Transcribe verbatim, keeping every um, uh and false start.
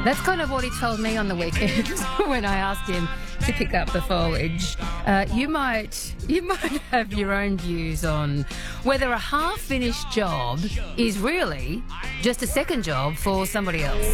That's kind of what he told me on the weekend when I asked him to pick up the foliage. Uh, you might you might have your own views on whether a half-finished job is really just a second job for somebody else.